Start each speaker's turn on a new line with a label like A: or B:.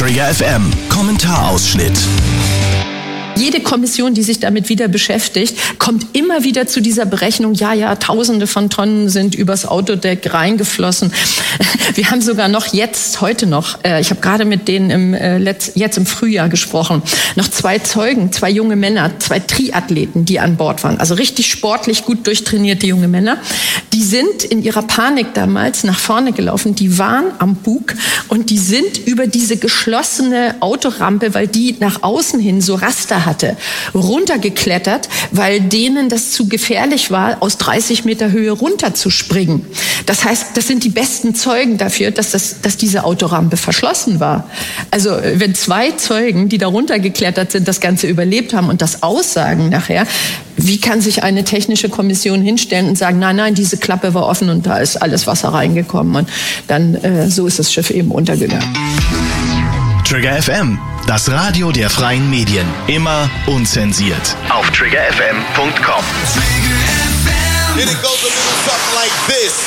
A: Trigger FM Kommentarausschnitt.
B: Jede Kommission, die sich damit wieder beschäftigt, kommt immer wieder zu dieser Berechnung, ja, Tausende von Tonnen sind übers Autodeck reingeflossen. Wir haben sogar heute noch, ich habe gerade mit denen jetzt im Frühjahr gesprochen, noch 2 Zeugen, 2 junge Männer, 2 Triathleten, die an Bord waren. Also richtig sportlich, gut durchtrainierte junge Männer. Die sind in ihrer Panik damals nach vorne gelaufen, die waren am Bug und die sind über diese geschlossene Autorampe, weil die nach außen hin so Raster hatte, runtergeklettert, weil denen das zu gefährlich war, aus 30 Meter Höhe runterzuspringen. Das heißt, das sind die besten Zeugen dafür, dass diese Autorampe verschlossen war. Also wenn 2 Zeugen, die da runtergeklettert sind, das Ganze überlebt haben und das aussagen nachher, wie kann sich eine technische Kommission hinstellen und sagen, nein, diese Klappe war offen und da ist alles Wasser reingekommen und dann so ist das Schiff eben untergegangen.
A: Trigger FM, das Radio der freien Medien. Immer unzensiert. Auf triggerfm.com.